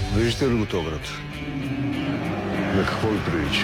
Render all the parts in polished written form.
Виждате ли го този град? На какво ви прилича?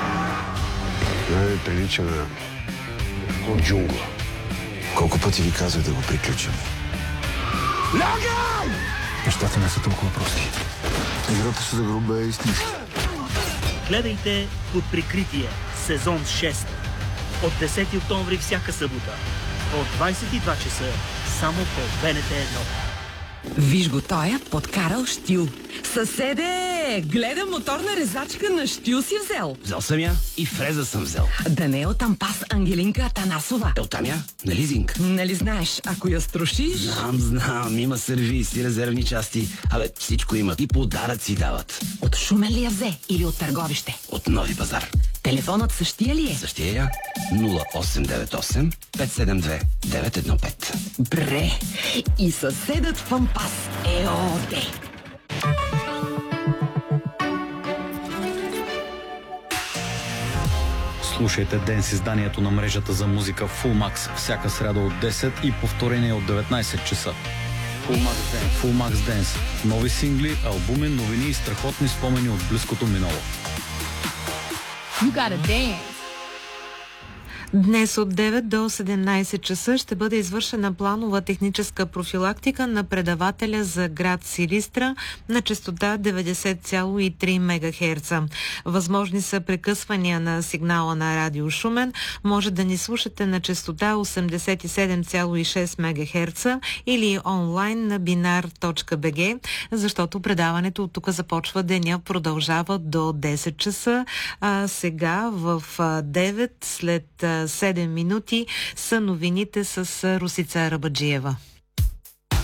Не прилича на джунгла. Колко пъти ви казах да го приключим? Лягай! Нещата не са толкова прости. Играта се загруба е истинска. Гледайте Под прикритие, сезон 6. От 10 октомври всяка събота. От 22 часа само по БНТ 1. Виж го тоя, подкарал штил. Съседе, гледам моторна резачка на штил си взел. Взел съм я и фреза съм взел. Да не е от Ампас Ангелинка Атанасова. Оттам я на лизинг. Нали знаеш, ако я струшиш... Знам, има сервис и резервни части. Абе, всичко имат и подаръци дават. От Шумен ли я взе или от Търговище? От Нови пазар. Телефонът същия ли е? Същия я 0898 572 915. Бре, и съседът в Ампас е ОД. Слушайте ден с изданието на мрежата за музика Full Max всяка сряда от 10 и повторение от 19 часа. Full Max Dance. Нови сингли, албуми, новини и страхотни спомени от близкото минало. You gotta dance. Днес от 9 до 17 часа ще бъде извършена планова техническа профилактика на предавателя за град Силистра на честота 90,3 МГц. Възможни са прекъсвания на сигнала на Радио Шумен. Може да ни слушате на честота 87,6 МГц или онлайн на binar.bg, защото предаването от тук започва, деня продължава до 10 часа. А сега в 9 след 7 минути са новините с Русица Арабаджиева.